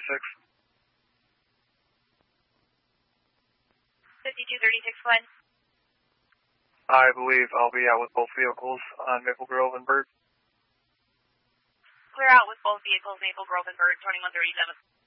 5236 Glen. I believe I'll be out with both vehicles on Maple Grove and Bird. Clear out with both vehicles, Maple Grove and Bird, 2137.